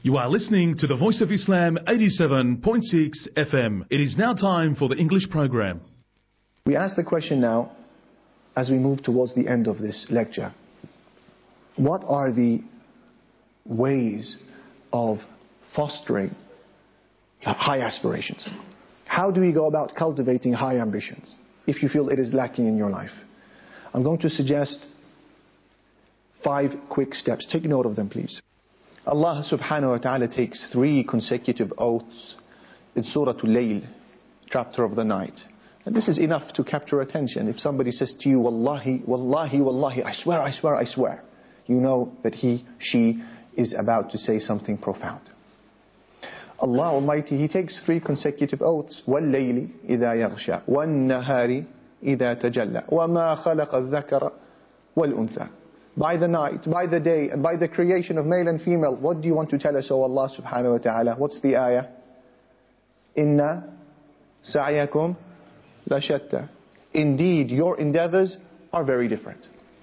You are listening to the Voice of Islam 87.6 FM. It is now time for the English program. We ask the question now, as we move towards the end of this lecture, what are the ways of fostering high aspirations? How do we go about cultivating high ambitions if you feel it is lacking in your life? I'm going to suggest 5 quick steps. Take note of them, please. Allah subhanahu wa ta'ala takes 3 consecutive oaths in Surah Al-Layl, chapter of the night. And this is enough to capture attention. If somebody says to you, Wallahi, Wallahi, Wallahi, I swear, I swear, I swear, you know that he, she is about to say something profound. Allah Almighty, He takes 3 consecutive oaths. وَاللَّيْلِ إِذَا يَغْشَى وَالنَّهَارِ إِذَا تَجَلَّى وَمَا خَلَقَ الذَّكَرَ وَالْأُنثَى. By the night, by the day, and by the creation of male and female. What do you want to tell us, O Allah subhanahu wa ta'ala? What's the ayah? Inna sa'yakum la shatta. Indeed, your endeavors are very different.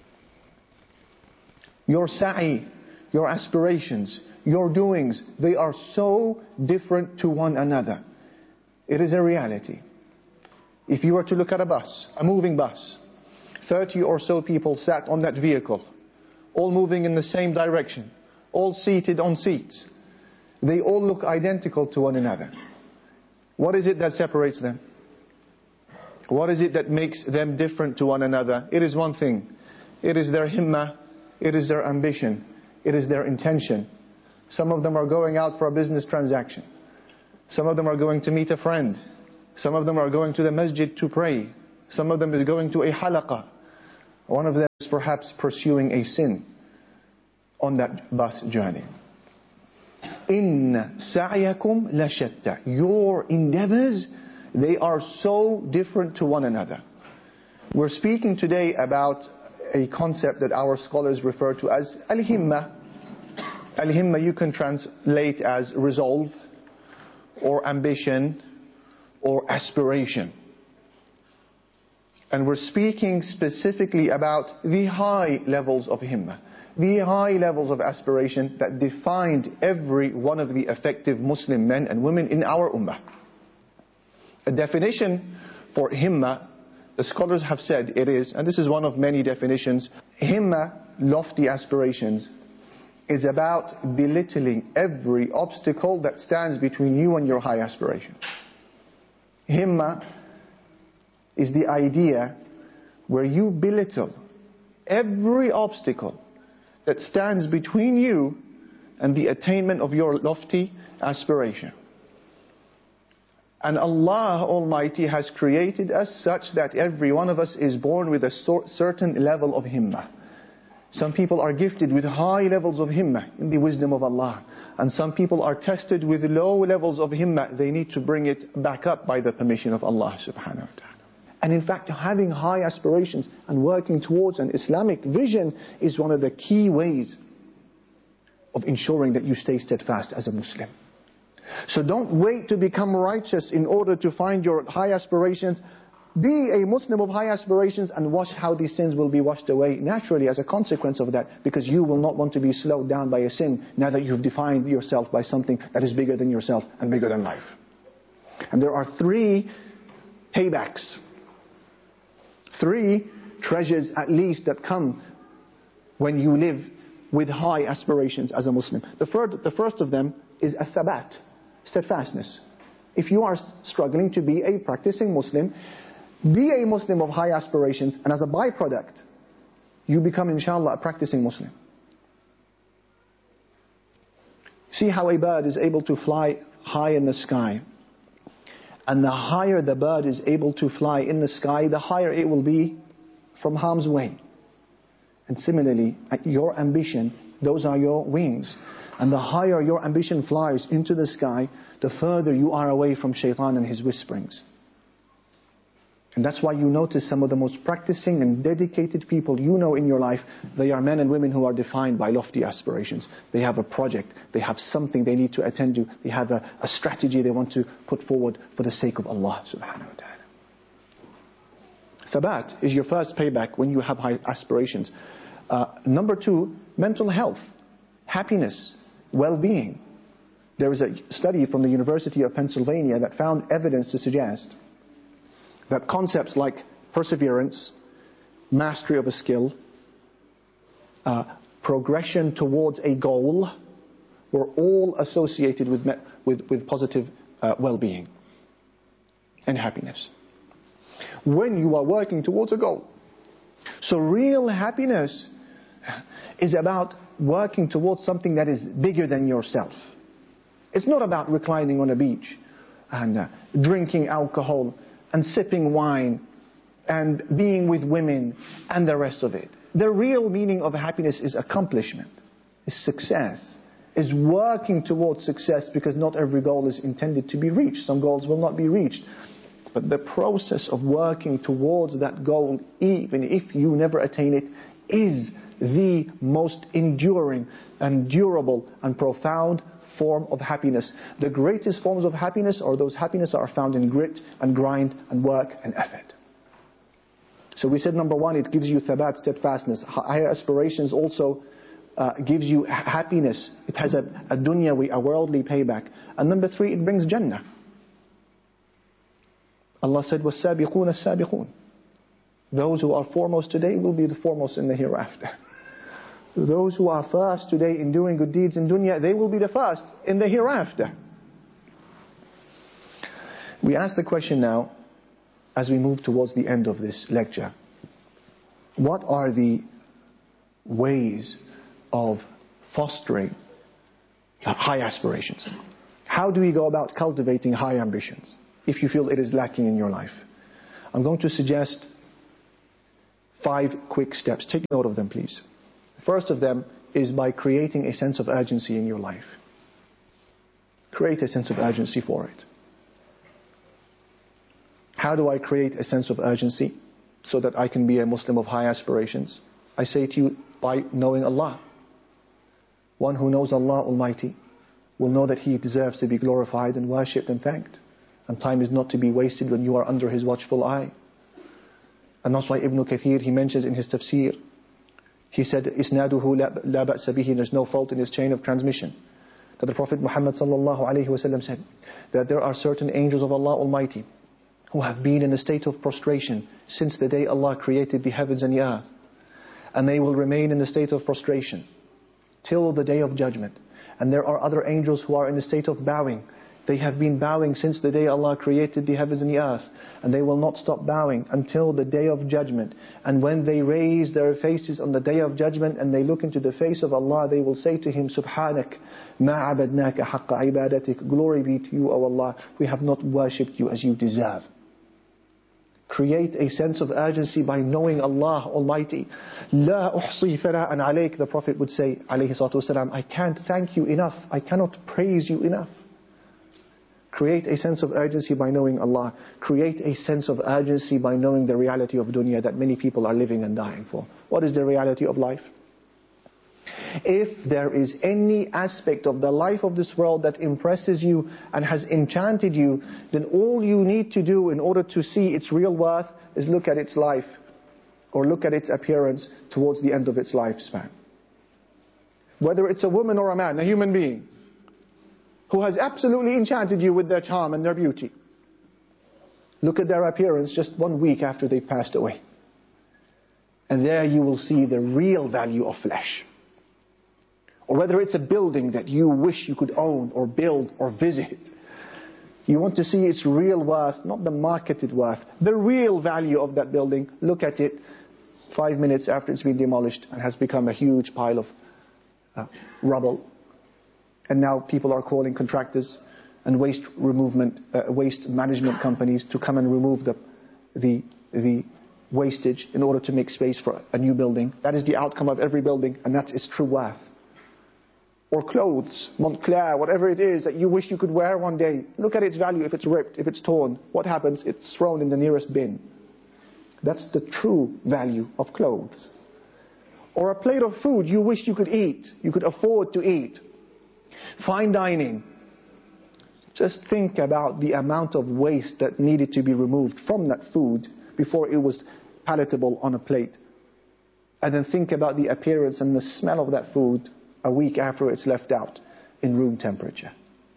Your sa'i, your aspirations, your doings, they are so different to one another. It is a reality. If you were to look at a bus, a moving bus, 30 or so people sat on that vehicle, all moving in the same direction, all seated on seats. They all look identical to one another. What is it that separates them? What is it that makes them different to one another? It is one thing. It is their himmah, it is their ambition, it is their intention. Some of them are going out for a business transaction. Some of them are going to meet a friend. Some of them are going to the masjid to pray. Some of them is going to a halaqah. One of them is perhaps pursuing a sin on that bus journey. Inna sa'yakum la shatta. Your endeavors, they are so different to one another. We're speaking today about a concept that our scholars refer to as al-himma. Al-himma you can translate as resolve, or ambition, or aspiration. And we're speaking specifically about the high levels of himmah, the high levels of aspiration that defined every one of the effective Muslim men and women in our ummah. A definition for himmah, the scholars have said it is, and this is one of many definitions, himmah, lofty aspirations, is about belittling every obstacle that stands between you and your high aspiration. Himmah is the idea where you belittle every obstacle that stands between you and the attainment of your lofty aspiration. And Allah Almighty has created us such that every one of us is born with a certain level of himmah. Some people are gifted with high levels of himmah in the wisdom of Allah. And some people are tested with low levels of himmah. They need to bring it back up by the permission of Allah subhanahu wa ta'ala. And in fact, having high aspirations and working towards an Islamic vision is one of the key ways of ensuring that you stay steadfast as a Muslim. So don't wait to become righteous in order to find your high aspirations. Be a Muslim of high aspirations and watch how these sins will be washed away naturally as a consequence of that, because you will not want to be slowed down by a sin now that you've defined yourself by something that is bigger than yourself and bigger than life. And there are 3 paybacks, 3 treasures at least that come when you live with high aspirations as a Muslim. The first of them is thabat, steadfastness. If you are struggling to be a practicing Muslim, be a Muslim of high aspirations, and as a byproduct, you become inshallah a practicing Muslim. See how a bird is able to fly high in the sky. And the higher the bird is able to fly in the sky, the higher it will be from harm's way. And similarly, your ambition, those are your wings. And the higher your ambition flies into the sky, the further you are away from shaitan and his whisperings. And that's why you notice some of the most practicing and dedicated people you know in your life, they are men and women who are defined by lofty aspirations. They have a project, they have something they need to attend to, they have a strategy they want to put forward for the sake of Allah subhanahu wa ta'ala. Thabat is your first payback when you have high aspirations. Number 2, mental health, happiness, well-being. There is a study from the University of Pennsylvania that found evidence to suggest that concepts like perseverance, mastery of a skill, progression towards a goal were all associated with positive well-being and happiness. When you are working towards a goal. So real happiness is about working towards something that is bigger than yourself. It's not about reclining on a beach and drinking alcohol and sipping wine and being with women and the rest of it. The real meaning of happiness is accomplishment, is success, is working towards success, because not every goal is intended to be reached. Some goals will not be reached. But the process of working towards that goal, even if you never attain it, is the most enduring and durable and profound form of happiness. The greatest forms of happiness are those happiness that are found in grit and grind and work and effort. So we said, number one, it gives you thabat, steadfastness. Higher aspirations also gives you happiness. It has a dunyawi, a worldly payback. And number three, it brings Jannah. Allah said, وَالسَّابِقُونَ السَّابِقُونَ. Those who are foremost today will be the foremost in the hereafter. Those who are first today in doing good deeds in dunya, they will be the first in the hereafter. We ask the question now, as we move towards the end of this lecture, what are the ways of fostering high aspirations? How do we go about cultivating high ambitions if you feel it is lacking in your life? I'm going to suggest 5 quick steps. Take note of them, please. First of them is by creating a sense of urgency in your life. Create a sense of urgency for it. How do I create a sense of urgency so that I can be a Muslim of high aspirations? I say to you, by knowing Allah. One who knows Allah Almighty will know that He deserves to be glorified and worshipped and thanked. And time is not to be wasted when you are under His watchful eye. And that's why Ibn Kathir, he mentions in his tafsir, he said, Isnaduhu la ba'sa bihi, there's no fault in his chain of transmission. That the Prophet Muhammad sallallahu alayhi wa sallam said that there are certain angels of Allah Almighty who have been in a state of prostration since the day Allah created the heavens and the earth. And they will remain in the state of prostration till the day of judgment. And there are other angels who are in a state of bowing. They have been bowing since the day Allah created the heavens and the earth. And they will not stop bowing until the day of judgment. And when they raise their faces on the day of judgment and they look into the face of Allah, they will say to Him, Subhanak, ma abadnaka haqqa ibadatik. Glory be to you, O Allah. We have not worshipped you as you deserve. Create a sense of urgency by knowing Allah Almighty. La uhsi thara'an alayk, the Prophet would say, alayhi salatu wasalam, I can't thank you enough. I cannot praise you enough. Create a sense of urgency by knowing Allah. Create a sense of urgency by knowing the reality of dunya that many people are living and dying for. What is the reality of life? If there is any aspect of the life of this world that impresses you and has enchanted you, then all you need to do in order to see its real worth is look at its life or look at its appearance towards the end of its lifespan. Whether it's a woman or a man, a human being, who has absolutely enchanted you with their charm and their beauty. Look at their appearance just 1 week after they've passed away. And there you will see the real value of flesh. Or whether it's a building that you wish you could own or build or visit. You want to see its real worth, not the marketed worth. The real value of that building. Look at it 5 minutes after it's been demolished and has become a huge pile of rubble. And now people are calling contractors and waste management companies to come and remove the wastage in order to make space for a new building. That is the outcome of every building, and that is true worth. Or clothes, Montclair, whatever it is that you wish you could wear one day. Look at its value. If it's ripped, if it's torn, what happens? It's thrown in the nearest bin. That's the true value of clothes. Or a plate of food you wish you could eat, you could afford to eat. Fine dining. Just think about the amount of waste that needed to be removed from that food before it was palatable on a plate. And then think about the appearance and the smell of that food a week after it's left out in room temperature.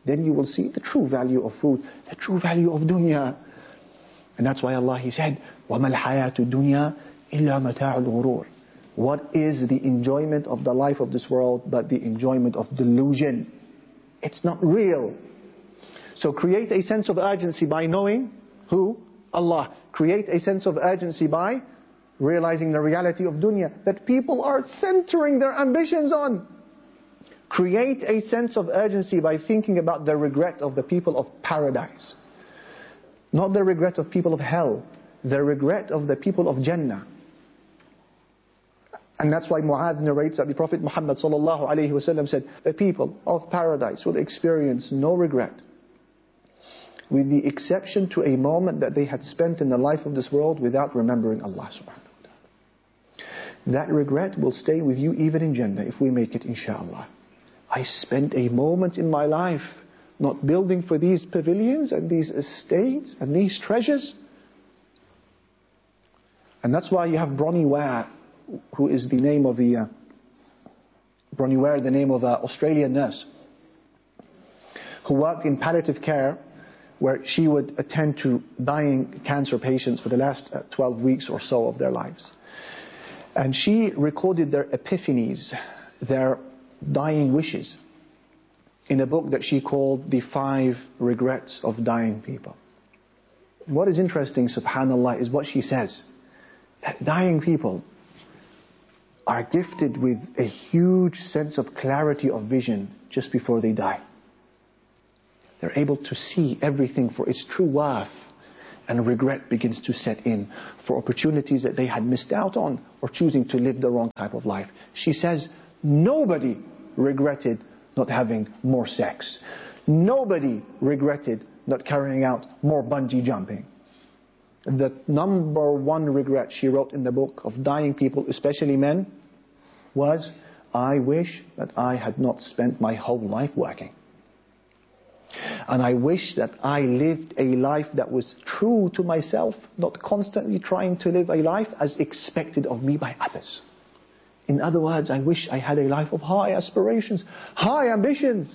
then you will see the true value of food, the true value of dunya. And that's why Allah, He said, وَمَا الْحَيَاةُ الدُّنْيَا إِلَّا مَتَاعُ الْغُرُورِ. What is the enjoyment of the life of this world but the enjoyment of delusion? It's not real. So create a sense of urgency by knowing who? Allah. Create a sense of urgency by realizing the reality of dunya that people are centering their ambitions on. Create a sense of urgency by thinking about the regret of the people of paradise. Not the regret of people of hell, the regret of the people of Jannah. And that's why Mu'adh narrates that the Prophet Muhammad sallallahu alaihi wasallam said, the people of paradise will experience no regret, with the exception to a moment that they had spent in the life of this world without remembering Allah subhanahu wa ta'ala. That regret will stay with you even in Jannah if we make it, inshaAllah. I spent a moment in my life not building for these pavilions and these estates and these treasures. And that's why you have Bronnie Ware, who is the name of the Bronnie Ware, the name of an Australian nurse who worked in palliative care, where she would attend to dying cancer patients for the last 12 weeks or so of their lives. And she recorded their epiphanies, their dying wishes, in a book that she called The 5 Regrets of Dying People. What is interesting, subhanAllah, is what she says. That dying people are gifted with a huge sense of clarity of vision just before they die. They're able to see everything for its true worth, and regret begins to set in for opportunities that they had missed out on, or choosing to live the wrong type of life. She says, nobody regretted not having more sex. Nobody regretted not carrying out more bungee jumping. The number one regret she wrote in the book of dying people, especially men, was, I wish that I had not spent my whole life working. And I wish that I lived a life that was true to myself, not constantly trying to live a life as expected of me by others. In other words, I wish I had a life of high aspirations, high ambitions.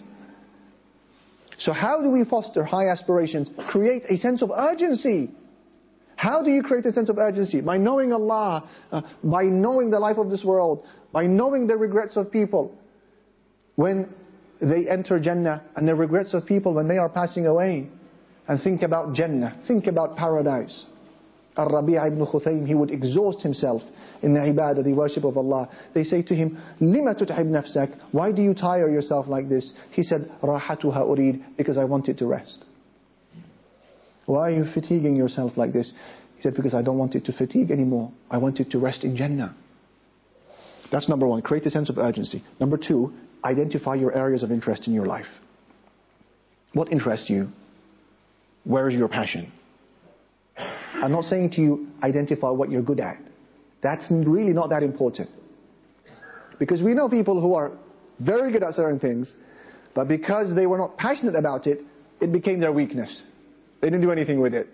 So how do we foster high aspirations? Create a sense of urgency. How do you create a sense of urgency? By knowing Allah, by knowing the life of this world, by knowing the regrets of people when they enter Jannah, and the regrets of people when they are passing away. And think about Jannah, think about paradise. Al-Rabi' ibn Khuthaym, he would exhaust himself in the ibadah, the worship of Allah. They say to him, لِمَ تُتْعِبْ نَفْسَكَ? Why do you tire yourself like this? He said, رَاحَتُهَا أُرِيد, because I wanted to rest. Why are you fatiguing yourself like this? He said, because I don't want it to fatigue anymore. I wanted to rest in Jannah. That's number one, create a sense of urgency. Number two, identify your areas of interest in your life. What interests you? Where is your passion? I'm not saying to you, identify what you're good at. That's really not that important. Because we know people who are very good at certain things, but because they were not passionate about it, it became their weakness. They didn't do anything with it.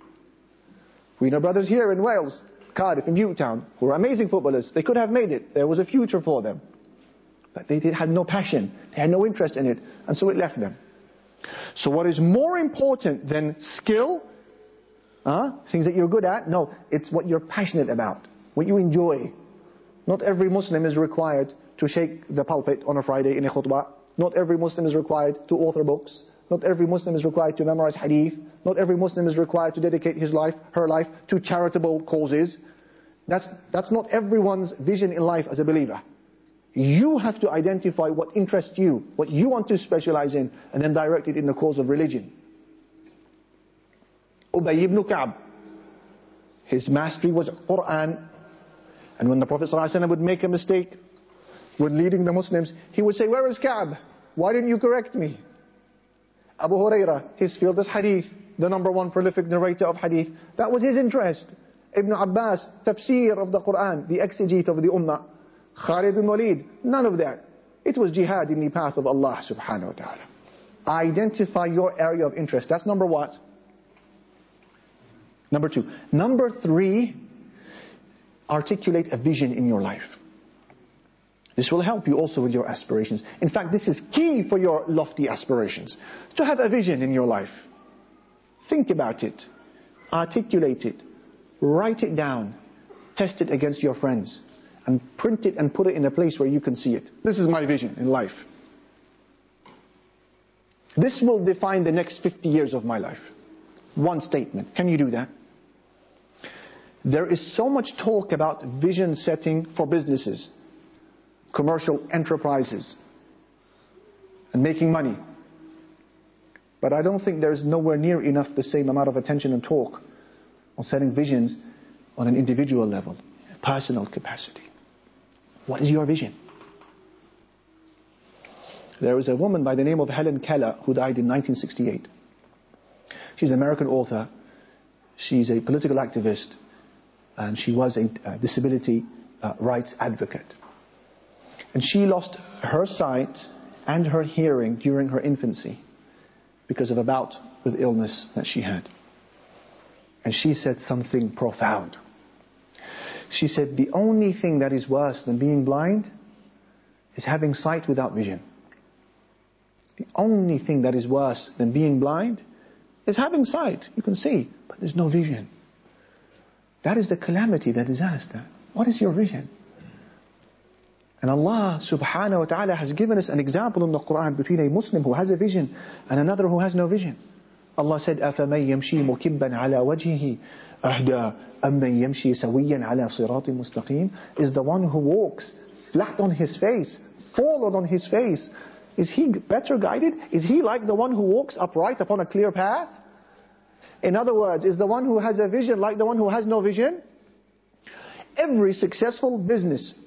We know brothers here in Wales, Cardiff and Newtown, who are amazing footballers. They could have made it. There was a future for them. But they had no passion. They had no interest in it. And so it left them. So what is more important than skill, things that you're good at? No, it's what you're passionate about, what you enjoy. Not every Muslim is required to shake the pulpit on a Friday in a khutbah. Not every Muslim is required to author books. Not every Muslim is required to memorize hadith. Not every Muslim is required to dedicate his life, her life, to charitable causes. That's not everyone's vision in life as a believer. You have to identify what interests you, what you want to specialize in, and then direct it in the cause of religion. Ubay ibn Ka'b, his mastery was Quran. And when the Prophet ﷺ would make a mistake when leading the Muslims, he would say, where is Ka'b? Why didn't you correct me? Abu Hurairah, his field is hadith, the number one prolific narrator of hadith. That was his interest. Ibn Abbas, tafsir of the Quran, the exegete of the Ummah. Khalid bin Walid, none of that. It was jihad in the path of Allah subhanahu wa ta'ala. Identify your area of interest. That's number what? Number two. Number three, articulate a vision in your life. This will help you also with your aspirations. In fact, this is key for your lofty aspirations. To have a vision in your life. Think about it. Articulate it. Write it down. Test it against your friends. And print it and put it in a place where you can see it. This is my vision in life. This will define the next 50 years of my life. One statement. Can you do that? There is so much talk about vision setting for businesses, commercial enterprises, and making money. But I don't think there's nowhere near enough the same amount of attention and talk on setting visions on an individual level, personal capacity. What is your vision? There was a woman by the name of Helen Keller who died in 1968. She's an American author. She's a political activist. And she was a disability rights advocate. And she lost her sight and her hearing during her infancy because of a bout with illness that she had. And she said something profound. She said, the only thing that is worse than being blind is having sight without vision. The only thing that is worse than being blind is having sight. You can see, but there's no vision. That is the calamity, the disaster. What is your vision? And Allah subhanahu wa ta'ala has given us an example in the Quran between a Muslim who has a vision and another who has no vision. Allah said, أَفَمَنْ يَمْشِي مُكِبًّا عَلَى وَجْهِهِ أَهْدَى أَمَّنْ يَمْشِي سَوِيًّا عَلَى صِرَاطٍ مُسْتَقِيمٍ. Is the one who walks flat on his face, forward on his face, is he better guided? Is he like the one who walks upright upon a clear path? In other words, is the one who has a vision like the one who has no vision? Every successful business,